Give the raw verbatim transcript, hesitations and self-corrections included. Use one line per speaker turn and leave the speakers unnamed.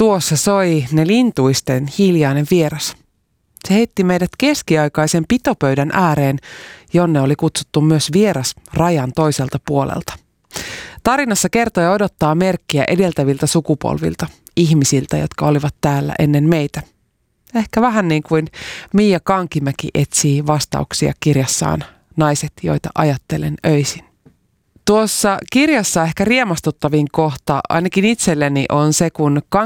tuossa soi ne lintuisten hiljainen vieras. Se heitti meidät keskiaikaisen pitopöydän ääreen, jonne oli kutsuttu myös vieras rajan toiselta puolelta. Tarinassa kertoja odottaa merkkiä edeltäviltä sukupolvilta, ihmisiltä, jotka olivat täällä ennen meitä. Ehkä vähän niin kuin Mia Kankimäki etsii vastauksia kirjassaan Naiset, joita ajattelen öisin. Tuossa kirjassa ehkä riemastuttavin kohta ainakin itselleni on se, kun